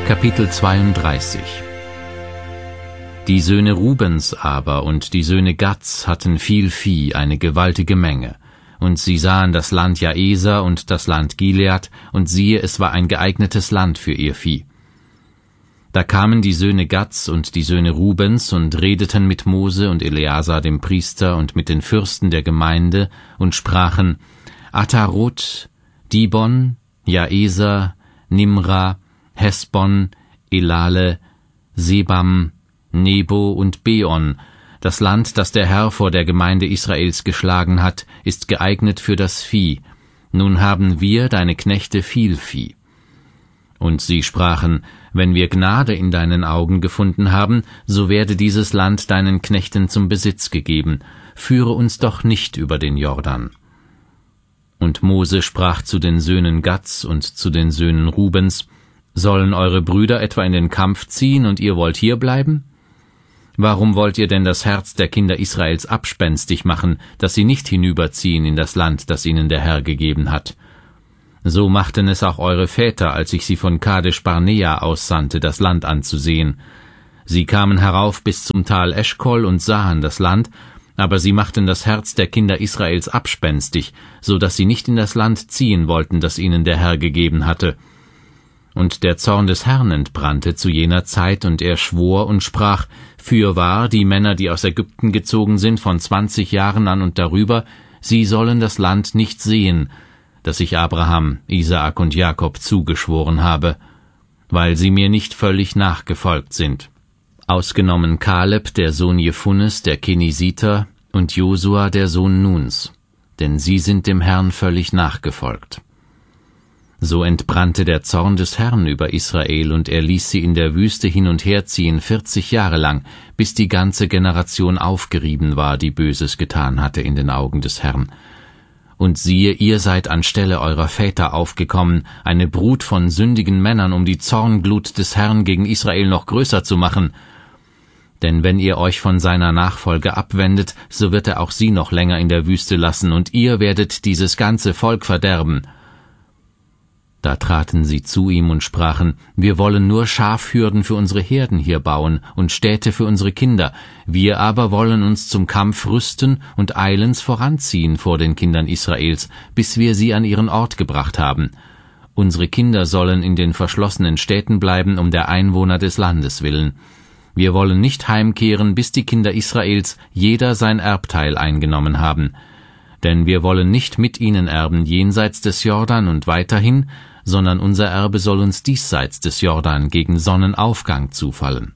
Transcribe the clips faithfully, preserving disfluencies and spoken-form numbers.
Kapitel zweiunddreißig. Die Söhne Rubens aber und die Söhne Gads hatten viel Vieh, eine gewaltige Menge. Und sie sahen das Land Jaeser und das Land Gilead, und siehe, es war ein geeignetes Land für ihr Vieh. Da kamen die Söhne Gads und die Söhne Rubens und redeten mit Mose und Eleazar dem Priester und mit den Fürsten der Gemeinde und sprachen: Atarot, Dibon, Jaeser, Nimra, Hesbon, Elale, Sebam, Nebo und Beon, das Land, das der Herr vor der Gemeinde Israels geschlagen hat, ist geeignet für das Vieh. Nun haben wir, deine Knechte, viel Vieh. Und sie sprachen: Wenn wir Gnade in deinen Augen gefunden haben, so werde dieses Land deinen Knechten zum Besitz gegeben. Führe uns doch nicht über den Jordan. Und Mose sprach zu den Söhnen Gads und zu den Söhnen Rubens: Sollen eure Brüder etwa in den Kampf ziehen, und ihr wollt hier bleiben? Warum wollt ihr denn das Herz der Kinder Israels abspenstig machen, dass sie nicht hinüberziehen in das Land, das ihnen der Herr gegeben hat? So machten es auch eure Väter, als ich sie von Kadesh Barnea aussandte, das Land anzusehen. Sie kamen herauf bis zum Tal Eschkol und sahen das Land, aber sie machten das Herz der Kinder Israels abspenstig, so dass sie nicht in das Land ziehen wollten, das ihnen der Herr gegeben hatte. Und der Zorn des Herrn entbrannte zu jener Zeit, und er schwor und sprach: Fürwahr, die Männer, die aus Ägypten gezogen sind, von zwanzig Jahren an und darüber, sie sollen das Land nicht sehen, das ich Abraham, Isaak und Jakob zugeschworen habe, weil sie mir nicht völlig nachgefolgt sind. Ausgenommen Kaleb, der Sohn Jephunes, der Kenisiter, und Josua, der Sohn Nuns, denn sie sind dem Herrn völlig nachgefolgt. So entbrannte der Zorn des Herrn über Israel, und er ließ sie in der Wüste hin und her ziehen vierzig Jahre lang, bis die ganze Generation aufgerieben war, die Böses getan hatte in den Augen des Herrn. Und siehe, ihr seid anstelle eurer Väter aufgekommen, eine Brut von sündigen Männern, um die Zornglut des Herrn gegen Israel noch größer zu machen. Denn wenn ihr euch von seiner Nachfolge abwendet, so wird er auch sie noch länger in der Wüste lassen, und ihr werdet dieses ganze Volk verderben. Da traten sie zu ihm und sprachen: Wir wollen nur Schafhürden für unsere Herden hier bauen und Städte für unsere Kinder. Wir aber wollen uns zum Kampf rüsten und eilends voranziehen vor den Kindern Israels, bis wir sie an ihren Ort gebracht haben. Unsere Kinder sollen in den verschlossenen Städten bleiben, um der Einwohner des Landes willen. Wir wollen nicht heimkehren, bis die Kinder Israels jeder sein Erbteil eingenommen haben. Denn wir wollen nicht mit ihnen erben jenseits des Jordan und weiterhin, sondern unser Erbe soll uns diesseits des Jordan gegen Sonnenaufgang zufallen.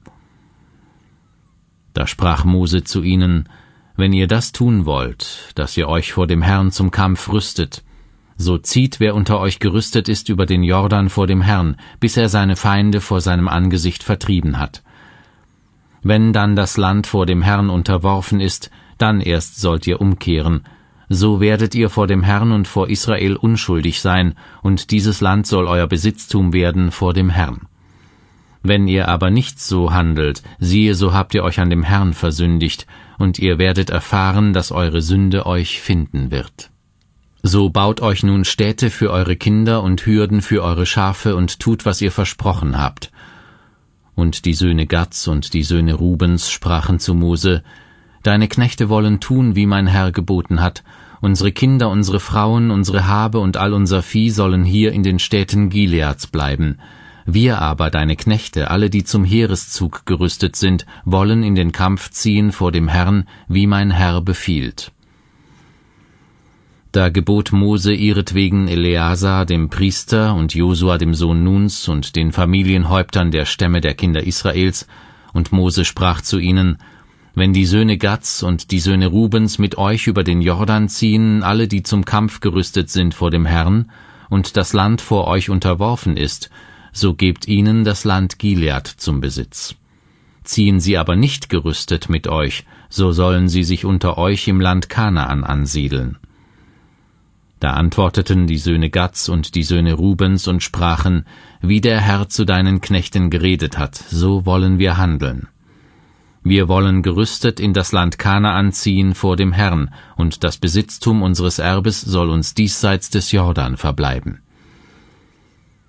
Da sprach Mose zu ihnen: Wenn ihr das tun wollt, dass ihr euch vor dem Herrn zum Kampf rüstet, so zieht, wer unter euch gerüstet ist, über den Jordan vor dem Herrn, bis er seine Feinde vor seinem Angesicht vertrieben hat. Wenn dann das Land vor dem Herrn unterworfen ist, dann erst sollt ihr umkehren. So werdet ihr vor dem Herrn und vor Israel unschuldig sein, und dieses Land soll euer Besitztum werden vor dem Herrn. Wenn ihr aber nicht so handelt, siehe, so habt ihr euch an dem Herrn versündigt, und ihr werdet erfahren, dass eure Sünde euch finden wird. So baut euch nun Städte für eure Kinder und Hürden für eure Schafe und tut, was ihr versprochen habt. Und die Söhne Gads und die Söhne Rubens sprachen zu Mose: Deine Knechte wollen tun, wie mein Herr geboten hat. Unsere Kinder, unsere Frauen, unsere Habe und all unser Vieh sollen hier in den Städten Gileads bleiben. Wir aber, deine Knechte, alle, die zum Heereszug gerüstet sind, wollen in den Kampf ziehen vor dem Herrn, wie mein Herr befiehlt. Da gebot Mose ihretwegen Eleazar dem Priester und Josua dem Sohn Nuns und den Familienhäuptern der Stämme der Kinder Israels, und Mose sprach zu ihnen: Wenn die Söhne Gads und die Söhne Rubens mit euch über den Jordan ziehen, alle, die zum Kampf gerüstet sind vor dem Herrn, und das Land vor euch unterworfen ist, so gebt ihnen das Land Gilead zum Besitz. Ziehen sie aber nicht gerüstet mit euch, so sollen sie sich unter euch im Land Kanaan ansiedeln. Da antworteten die Söhne Gads und die Söhne Rubens und sprachen: Wie der Herr zu deinen Knechten geredet hat, so wollen wir handeln. Wir wollen gerüstet in das Land Kanaan ziehen vor dem Herrn, und das Besitztum unseres Erbes soll uns diesseits des Jordan verbleiben.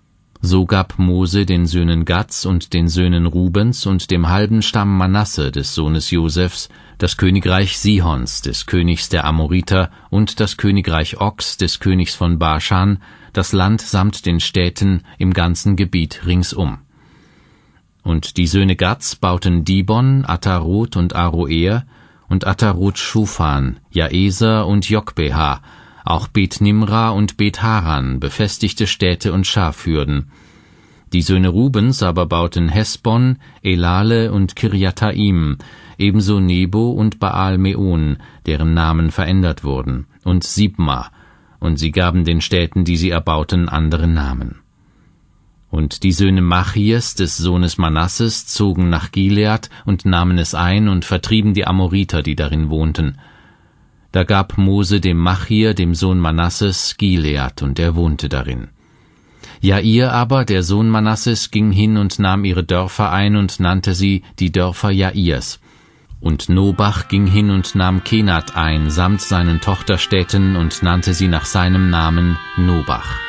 So gab Mose den Söhnen Gads und den Söhnen Rubens und dem halben Stamm Manasse des Sohnes Josefs das Königreich Sihons, des Königs der Amoriter, und das Königreich Ogs, des Königs von Baschan, das Land samt den Städten im ganzen Gebiet ringsum. Und die Söhne Gads bauten Dibon, Atarot und Aroer, und Atarot Schufan, Jaeser und Jokbeha, auch Bet-Nimra und Bet-Haran, befestigte Städte und Schafhürden. Die Söhne Rubens aber bauten Hesbon, Elale und Kirjataim, ebenso Nebo und Baal-Meon, deren Namen verändert wurden, und Sibma, und sie gaben den Städten, die sie erbauten, andere Namen. Und die Söhne Machies des Sohnes Manasses zogen nach Gilead und nahmen es ein und vertrieben die Amoriter, die darin wohnten. Da gab Mose dem Machir, dem Sohn Manasses, Gilead, und er wohnte darin. Jair aber, der Sohn Manasses, ging hin und nahm ihre Dörfer ein und nannte sie die Dörfer Jairs. Und Nobach ging hin und nahm Kenat ein, samt seinen Tochterstädten, und nannte sie nach seinem Namen Nobach.